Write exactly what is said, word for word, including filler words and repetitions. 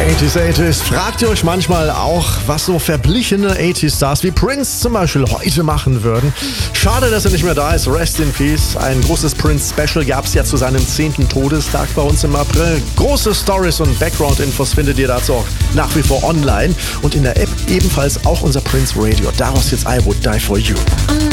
achtziger, achtziger. Fragt ihr euch manchmal auch, was so verblichene achtziger-Stars wie Prince zum Beispiel heute machen würden? Schade, dass er nicht mehr da ist. Rest in Peace. Ein großes Prince-Special gab es ja zu seinem zehnten Todestag bei uns im April. Große Stories und Background-Infos findet ihr dazu auch nach wie vor online. Und in der App ebenfalls auch unser Prince Radio. Daraus jetzt I Would Die For You.